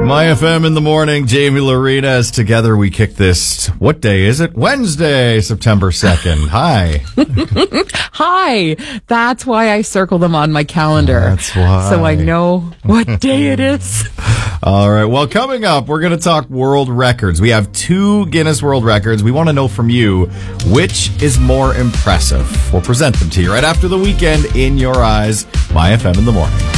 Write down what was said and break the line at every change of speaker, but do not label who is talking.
My FM in the morning, Jamie Lorena, as together we kick this. What day is it? Wednesday, September 2nd. Hi.
Hi. That's why I circle them on my calendar.
That's why.
So I know what day it is.
All right. Well, coming up, we're going to talk world records. We have 2 Guinness World Records. We want to know from you, which is more impressive? We'll present them to you right after the weekend in your eyes. My FM in the morning.